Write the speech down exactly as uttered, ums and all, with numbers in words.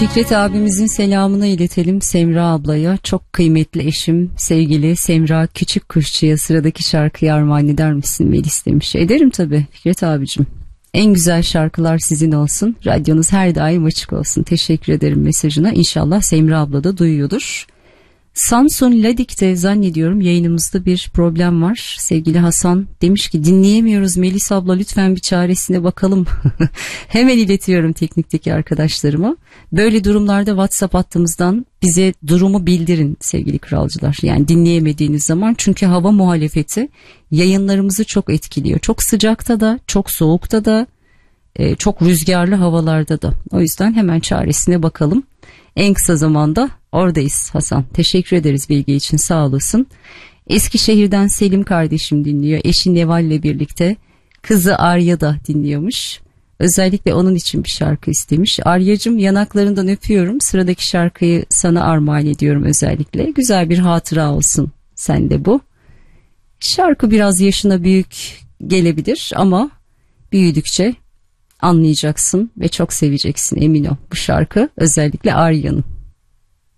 Fikret abimizin selamını iletelim Semra ablaya. Çok kıymetli eşim sevgili Semra Küçük Kuşçu'ya sıradaki şarkıyı armağan eder misin Melis demiş. Ederim tabii Fikret abicim. En güzel şarkılar sizin olsun. Radyonuz her daim açık olsun. Teşekkür ederim mesajına. İnşallah Semra abla da duyuyordur. Samsun Ladik'te zannediyorum yayınımızda bir problem var. Sevgili Hasan demiş ki dinleyemiyoruz Melis abla, lütfen bir çaresine bakalım. Hemen iletiyorum teknikteki arkadaşlarıma. Böyle durumlarda WhatsApp hattımızdan bize durumu bildirin sevgili kralcılar. Yani dinleyemediğiniz zaman, çünkü hava muhalefeti yayınlarımızı çok etkiliyor. Çok sıcakta da, çok soğukta da, çok rüzgarlı havalarda da. O yüzden hemen çaresine bakalım. En kısa zamanda oradayız Hasan. Teşekkür ederiz bilgi için, sağ olasın. Eskişehir'den Selim kardeşim dinliyor. Eşi Neval'le birlikte. Kızı Arya da dinliyormuş. Özellikle onun için bir şarkı istemiş. Aryacığım yanaklarından öpüyorum. Sıradaki şarkıyı sana armağan ediyorum özellikle. Güzel bir hatıra olsun sende bu. Şarkı biraz yaşına büyük gelebilir ama büyüdükçe anlayacaksın ve çok seveceksin, emin ol. Bu şarkı özellikle Arya'nın.